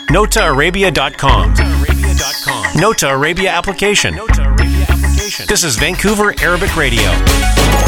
NotaArabia.com. Nota Arabia application. This is Vancouver Arabic Radio.